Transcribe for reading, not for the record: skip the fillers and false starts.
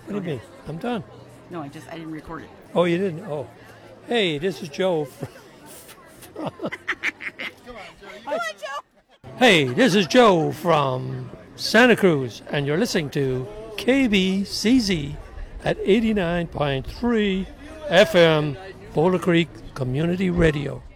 What do you mean? I'm done. No, I didn't record it. Oh, you didn't? Oh. Hey, this is Joe. Hey, this is Joe from Santa Cruz, and you're listening to KBCZ at 89.3 FM, Boulder Creek Community Radio.